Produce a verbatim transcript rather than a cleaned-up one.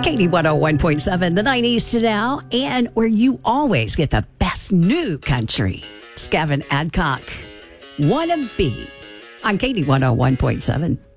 Katie one oh one point seven, the nineties to now, and where you always get the best new country. It's Gavin Adcock. Wanna Be on Katie one oh one point seven.